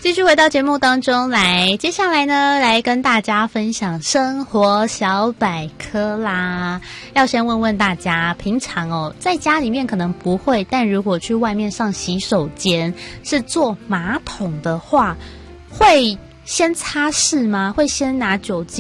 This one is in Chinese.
继续回到节目当中来，接下来呢，来跟大家分享生活小百科啦。要先问问大家，平常在家里面可能不会，但如果去外面上洗手间是坐马桶的话，会先擦拭吗？会先拿酒精